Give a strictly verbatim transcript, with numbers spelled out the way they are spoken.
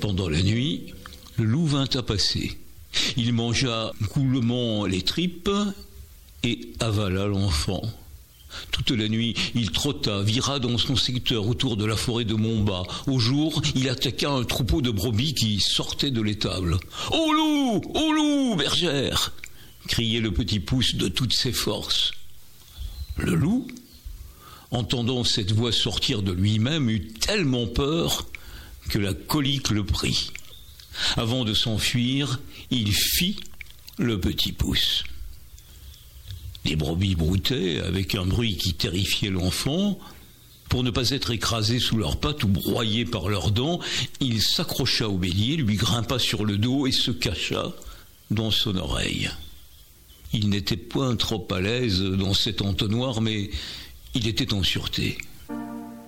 Pendant la nuit, le loup vint à passer. Il mangea goulûment les tripes et avala l'enfant. Toute la nuit, il trotta, vira dans son secteur autour de la forêt de Montbas. Au jour, il attaqua un troupeau de brebis qui sortait de l'étable. « Au loup! Au loup, bergère !» criait le petit pouce de toutes ses forces. Le loup, entendant cette voix sortir de lui-même, eut tellement peur que la colique le prit. Avant de s'enfuir, il fit le petit pouce. Les brebis broutaient avec un bruit qui terrifiait l'enfant. Pour ne pas être écrasé sous leurs pattes ou broyé par leurs dents, il s'accrocha au bélier, lui grimpa sur le dos et se cacha dans son oreille. Il n'était point trop à l'aise dans cet entonnoir, mais il était en sûreté.